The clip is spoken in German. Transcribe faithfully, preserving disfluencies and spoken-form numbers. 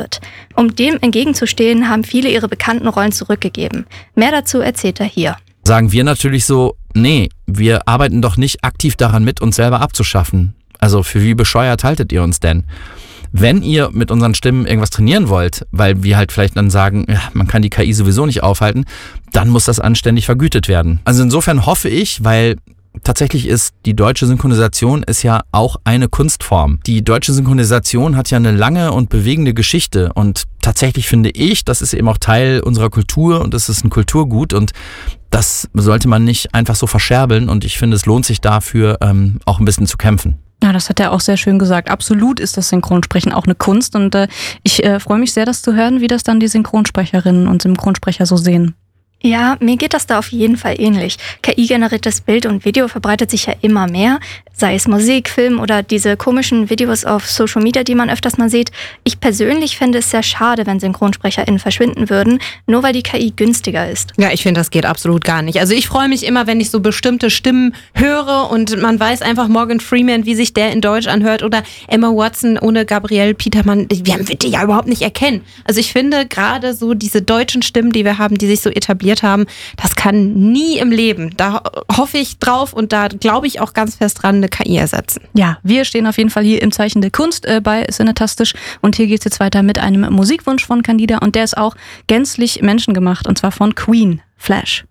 wird. Um dem entgegenzustehen, haben viele ihre bekannten Rollen zurückgegeben. Mehr dazu erzählt er hier. Sagen wir natürlich so, nee, wir arbeiten doch nicht aktiv daran mit, uns selber abzuschaffen. Also für wie bescheuert haltet ihr uns denn? Wenn ihr mit unseren Stimmen irgendwas trainieren wollt, weil wir halt vielleicht dann sagen, ja, man kann die K I sowieso nicht aufhalten, dann muss das anständig vergütet werden. Also insofern hoffe ich, weil tatsächlich ist die deutsche Synchronisation ist ja auch eine Kunstform. Die deutsche Synchronisation hat ja eine lange und bewegende Geschichte und tatsächlich finde ich, das ist eben auch Teil unserer Kultur und das ist ein Kulturgut und das sollte man nicht einfach so verscherbeln und ich finde, es lohnt sich dafür ähm, auch ein bisschen zu kämpfen. Ja, das hat er auch sehr schön gesagt. Absolut ist das Synchronsprechen auch eine Kunst und äh, ich äh, freue mich sehr, das zu hören, wie das dann die Synchronsprecherinnen und Synchronsprecher so sehen. Ja, mir geht das da auf jeden Fall ähnlich. K I-generiertes Bild und Video verbreitet sich ja immer mehr, sei es Musik, Film oder diese komischen Videos auf Social Media, die man öfters mal sieht. Ich persönlich fände es sehr schade, wenn SynchronsprecherInnen verschwinden würden, nur weil die K I günstiger ist. Ja, ich finde, das geht absolut gar nicht. Also ich freue mich immer, wenn ich so bestimmte Stimmen höre und man weiß einfach Morgan Freeman, wie sich der in Deutsch anhört oder Emma Watson ohne Gabrielle Petermann, wir wird die ja überhaupt nicht erkennen. Also ich finde gerade so diese deutschen Stimmen, die wir haben, die sich so etabliert haben, das kann nie im Leben. Da hoffe ich drauf und da glaube ich auch ganz fest dran, eine K I ersetzen. Ja, wir stehen auf jeden Fall hier im Zeichen der Kunst äh, bei Cinetastisch und hier geht es jetzt weiter mit einem Musikwunsch von Candida und der ist auch gänzlich menschengemacht und zwar von Queen, Flash.